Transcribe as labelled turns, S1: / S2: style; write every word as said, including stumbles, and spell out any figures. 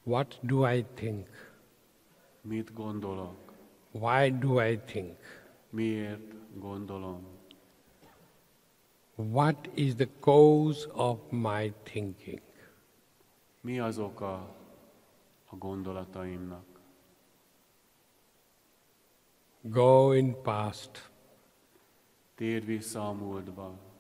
S1: What do I think?
S2: Mit gondolok?
S1: Why do I think?
S2: Miért gondolom?
S1: What is the cause of my thinking?
S2: Mi az oka a gondolataimnak?
S1: Go in past.
S2: Térj vissza a múltba.